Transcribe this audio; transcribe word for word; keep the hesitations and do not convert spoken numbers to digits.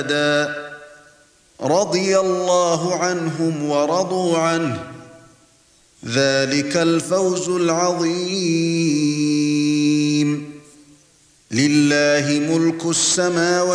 رضي الله عنهم ورضوا عنه ذلك الفوز العظيم لله ملك السماوات